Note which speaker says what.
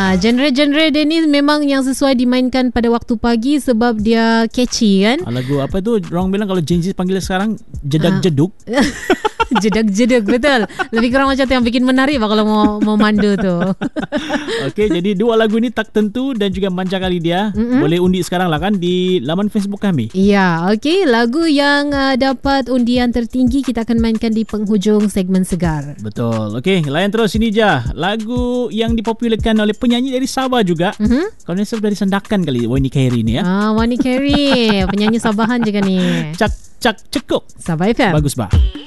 Speaker 1: Genre-genre dia ni memang yang sesuai dimainkan pada waktu pagi sebab dia catchy kan.
Speaker 2: Lagu apa tu orang bilang kalau Gen Z panggil sekarang jedak-jeduk.
Speaker 1: Jedak-jeduk, betul. Lebih kurang macam tu yang bikin menarik kalau mau mandu tu.
Speaker 2: Okey, jadi dua lagu ni Tak Tentu dan juga Manja Kali Dia. Boleh undi sekarang lah kan di laman Facebook kami.
Speaker 1: Ya, okey. Lagu yang dapat undian tertinggi kita akan mainkan di penghujung segmen Segar.
Speaker 2: Betul. Okey, layan terus ini je. Lagu yang dipopularkan oleh penyanyi dari Sabah juga. Konsep dari Sandakan kali, Wani Khairi ni ya.
Speaker 1: Wani Khairi, penyanyi Sabahan juga ni.
Speaker 2: Cak cekuk.
Speaker 1: Sabah FM.
Speaker 2: Bagus bah.